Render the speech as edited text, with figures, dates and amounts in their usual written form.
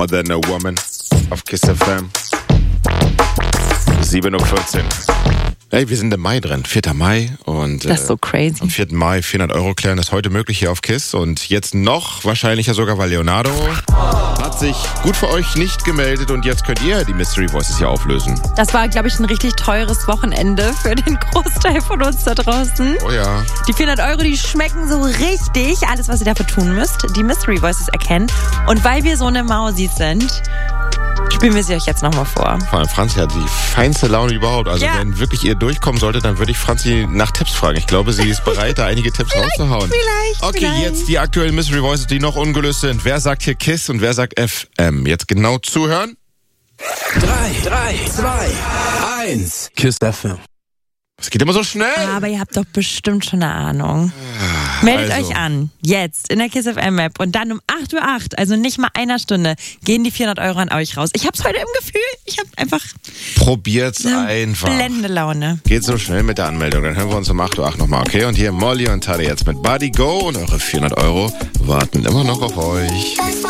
More Than a Woman auf KISS FM. 7.14 Uhr. Hey, wir sind im Mai drin, 4. Mai. Und, das ist so crazy. Am 4. Mai 400 € klären ist heute möglich hier auf KISS. Und jetzt noch wahrscheinlicher sogar, weil Leonardo hat sich gut für euch nicht gemeldet. Und jetzt könnt ihr die Mystery Voices hier auflösen. Das war, glaube ich, ein richtig teures Wochenende für den Großteil von uns da draußen. Oh ja. Die 400 €, die schmecken so richtig. Alles, was ihr dafür tun müsst, die Mystery Voices erkennen. Und weil wir so eine Mausis sind, spielen wir sie euch jetzt nochmal vor. Vor allem Franzi hat die feinste Laune überhaupt. Also wenn wirklich ihr durchkommen sollte, dann würde ich Franzi nach Tipps fragen. Ich glaube, sie ist bereit, da einige Tipps rauszuhauen. Vielleicht. Jetzt die aktuellen Mystery Voices, die noch ungelöst sind. Wer sagt hier KISS und wer sagt FM? Jetzt genau zuhören. 3, 2, 1. KISS FM. Es geht immer so schnell. Aber ihr habt doch bestimmt schon eine Ahnung. Meldet euch an, jetzt in der KISS FM App und dann um 8.08 Uhr, also nicht mal einer Stunde, gehen die 400 € an euch raus. Ich hab's heute im Gefühl, ich hab einfach Probiert's einfach. blendende Laune. Geht so schnell mit der Anmeldung, dann hören wir uns um 8.08 Uhr nochmal, okay? Und hier Molly und Tade jetzt mit Buddy Go und eure 400 € warten immer noch auf euch.